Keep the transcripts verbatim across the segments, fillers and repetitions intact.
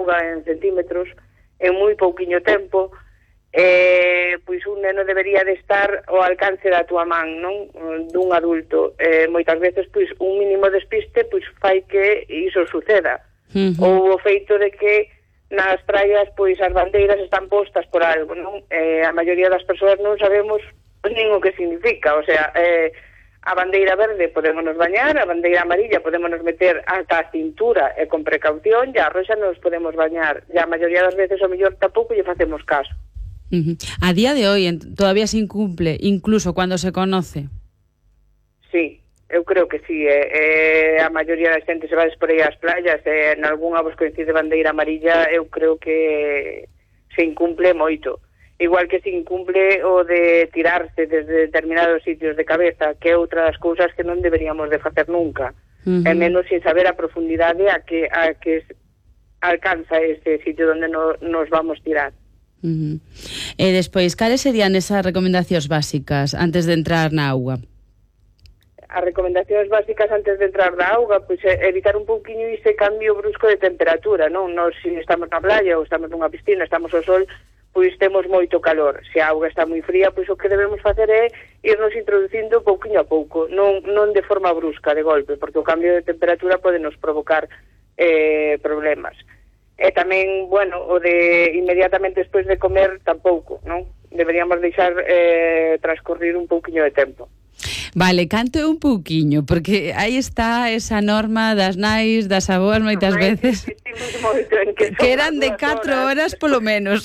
auga en centímetros en moi pouquiño tempo, eh, pois un neno debería de estar ao alcance da túa man, non? Dun adulto. Eh, moitas veces, pois, un mínimo despiste, pois, fai que iso suceda. Uh-huh. Ou o feito de que nas praias, pois, as bandeiras están postas por algo, non? Eh, a maioría das persoas non sabemos nin o que significa, o sea, eh, a bandeira verde podémonos bañar, a bandeira amarilla podémonos meter ata a cintura e con precaución, e a roxa nos podemos bañar, e a maioría das veces o mellor tampouco lle facemos caso. Uh-huh. A día de hoy todavía se incumple, incluso cuando se conoce. Sí, eu creo que sí, eh, eh, a maioría da xente se va por aí ás playas, e eh, en algunha vos coincide bandeira amarilla, eu creo que se incumple moito. Igual que se incumple o de tirarse desde determinados sitios de cabeza, que é outra das cousas que non deberíamos de facer nunca, uh-huh. e menos sin saber a profundidade a que, a que alcanza ese sitio onde no, nos vamos tirar. Uh-huh. E despois, cales serían esas recomendacións básicas antes de entrar na auga? As recomendacións básicas antes de entrar na auga, pois é evitar un pouquiño ese cambio brusco de temperatura, non? Nos, se estamos na playa ou estamos nunha piscina, estamos ao sol, pois temos moito calor. Se a auga está moi fría, pois o que debemos facer é irnos introducindo pouquiño a pouco, non, non de forma brusca, de golpe, porque o cambio de temperatura pode nos provocar eh, problemas. E tamén, bueno, o de inmediatamente despois de comer tampouco, non? Deberíamos deixar eh, transcorrir un pouquiño de tempo. Vale, canto un pouquiño, porque aí está esa norma das nais, das avoas moitas Ay, veces que, que eran de catro horas, horas polo menos.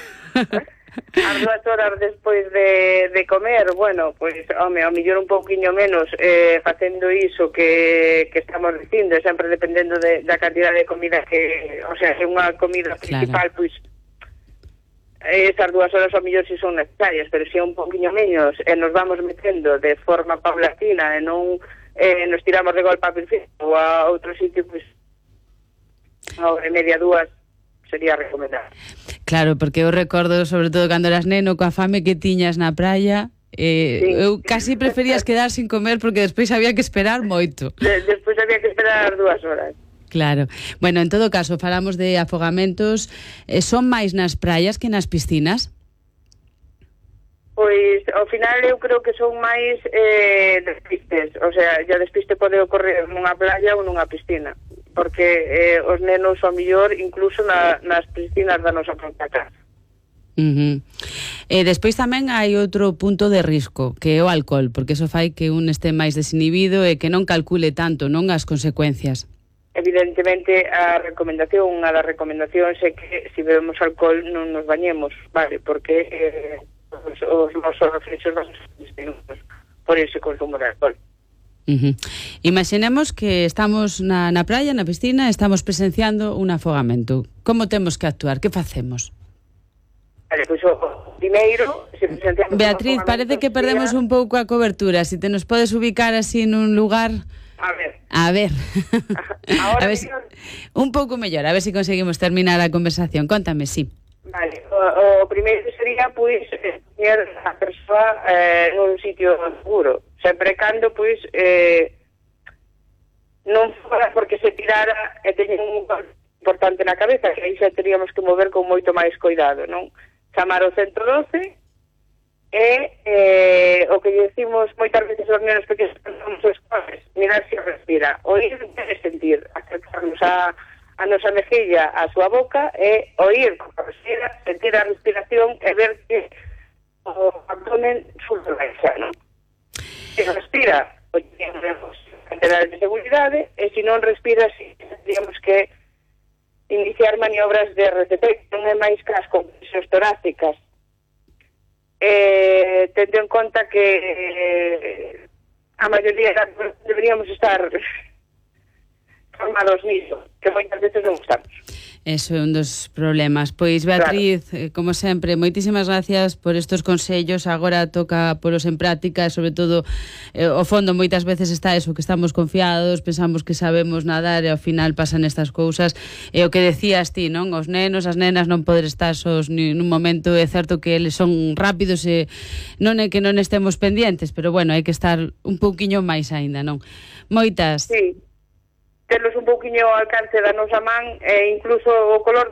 As dúas horas despois de, de comer, bueno, pois, home, ao mellor un pouquiño menos eh, facendo iso que, que estamos dicindo, sempre dependendo de, da cantidad de comida que, o sea, se unha comida principal, claro. Pois esas dúas horas ao mellor si son necesarias, pero se é un pouquiño menos e nos vamos metendo de forma paulatina e non eh, nos tiramos de golpe a perfil ou a outro sitio, pois a hora e media, dúas sería recomendar. Claro, porque eu recordo, sobre todo cando eras neno, coa fame que tiñas na praia, eh, sí. eu casi preferías quedar sin comer porque despois había que esperar moito. De, despois había que esperar dúas horas. Claro. Bueno, en todo caso, falamos de afogamentos. Eh, son máis nas praias que nas piscinas? Pois, ao final, eu creo que son máis eh, despistes. O sea, ya despiste pode ocorrer nunha playa ou nunha piscina. Porque eh, os nenos, ao mellor, incluso na, nas piscinas da nosa propia casa. Uh-huh. E despois tamén hai outro punto de risco, que é o alcohol, porque eso fai que un este máis desinhibido e que non calcule tanto, non, as consecuencias. Evidentemente, a recomendación, unha das recomendacións é que se bebemos alcohol non nos bañemos, vale, porque eh, os, os nosos reflexos van a ser disminutos por ese consumo de alcohol. Uh-huh. Imaginemos que estamos na, na praia, na piscina, estamos presenciando un afogamento. Como temos que actuar? Que facemos? Vale, pois o primeiro, se presenciamos Beatriz, parece que perdemos un pouco a cobertura. Si te nos podes ubicar así nun lugar... A ver. A ver. Ahora a ver si, un pouco mellor, a ver se si conseguimos terminar a conversación. Contame, sí. Vale, o, o primeiro sería, pois, poñer a persoa eh, nun sitio seguro. Sempre cando, pois, eh, non fora porque se tirara e teñen un importante na cabeza, que aí xa teríamos que mover con moito máis cuidado, non? Chamar o centro doce e eh, o que decimos moitas veces aos nenos pequenos nos escoles, mirar se respira, oír e sentir, acercarnos a, a nosa mejilla a súa boca e oír como respira, sentir a respiración e ver que o abdomen sube baixa, non? Se respira, o temos canteras de seguridade, e se non respira, si tendríamos que iniciar maniobras de R C P, non é máis que as compresións torácicas. Eh, tendo en conta que eh, a maioría deberíamos estar formados niso, que moitas veces non estamos. Eso é un dos problemas. Pois, Beatriz, claro. eh, como sempre, moitísimas gracias por estos consellos. Agora toca polos en práctica, e sobre todo eh, o fondo moitas veces está eso, que estamos confiados, pensamos que sabemos nadar e ao final pasan estas cousas. E o que decías ti, non? Os nenos, as nenas non poder estar sos nun momento. É certo que eles son rápidos e non é que non estemos pendientes, pero bueno, hai que estar un pouquiño máis aínda, non? Moitas... Sí. Terlos un pouquiño ao alcance da nosa man e incluso o color